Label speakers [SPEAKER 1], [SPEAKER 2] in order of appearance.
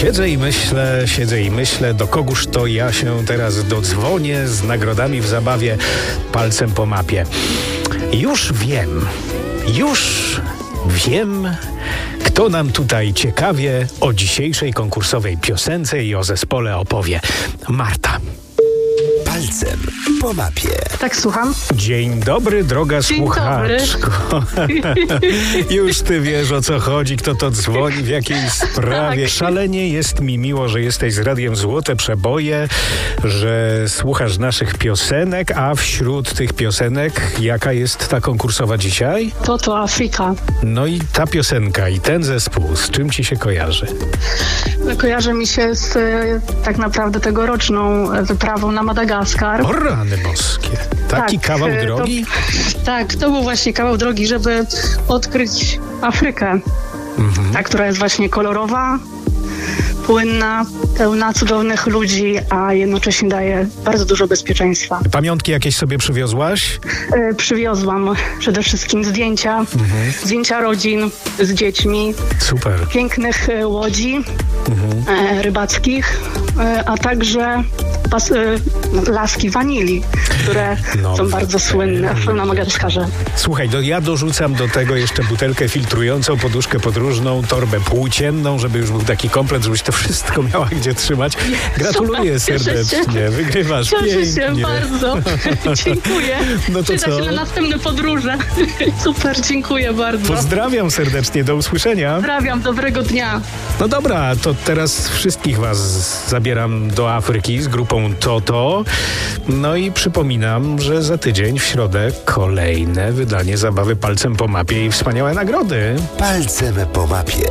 [SPEAKER 1] Siedzę i myślę, do kogóż to ja się teraz dodzwonię z nagrodami w zabawie palcem po mapie. Już wiem, kto nam tutaj ciekawie o dzisiejszej konkursowej piosence i o zespole opowie. Marta.
[SPEAKER 2] Palcem po mapie.
[SPEAKER 3] Tak, słucham.
[SPEAKER 1] Dzień dobry, droga słuchaczko. Już ty wiesz, o co chodzi, kto to dzwoni, w jakiej sprawie.
[SPEAKER 3] Tak.
[SPEAKER 1] Szalenie jest mi miło, że jesteś z Radiem Złote Przeboje, że słuchasz naszych piosenek, a wśród tych piosenek jaka jest ta konkursowa dzisiaj?
[SPEAKER 3] To Afryka.
[SPEAKER 1] No i ta piosenka i ten zespół, z czym ci się kojarzy?
[SPEAKER 3] Kojarzy mi się z tak naprawdę tegoroczną wyprawą na Madagaskar.
[SPEAKER 1] O rany boskie. Taki
[SPEAKER 3] Tak,
[SPEAKER 1] kawał drogi?
[SPEAKER 3] To był właśnie kawał drogi, żeby odkryć Afrykę. Ta, która jest właśnie kolorowa, płynna, pełna cudownych ludzi, a jednocześnie daje bardzo dużo bezpieczeństwa.
[SPEAKER 1] Pamiątki jakieś sobie przywiozłaś?
[SPEAKER 3] Przywiozłam przede wszystkim zdjęcia rodzin z dziećmi,
[SPEAKER 1] Super.
[SPEAKER 3] pięknych łodzi rybackich, a także laski wanilii, które są bardzo słynne na Madagaskarze.
[SPEAKER 1] Słuchaj, ja dorzucam do tego jeszcze butelkę filtrującą, poduszkę podróżną, torbę płócienną, żeby już był taki komplet, żebyś to wszystko miała gdzie trzymać. Gratuluję serdecznie, wygrywasz
[SPEAKER 3] Cieszę się
[SPEAKER 1] pięknie.
[SPEAKER 3] bardzo. Dziękuję.
[SPEAKER 1] No to
[SPEAKER 3] Przyda
[SPEAKER 1] co?
[SPEAKER 3] się na następne podróże. Super, dziękuję bardzo.
[SPEAKER 1] Pozdrawiam serdecznie, do usłyszenia.
[SPEAKER 3] Pozdrawiam, dobrego dnia.
[SPEAKER 1] No dobra, to teraz wszystkich was zabieram do Afryki z grupą Toto. No i przypominam, że za tydzień w środę kolejne wydanie zabawy palcem po mapie i wspaniałe nagrody.
[SPEAKER 2] Palcem po mapie.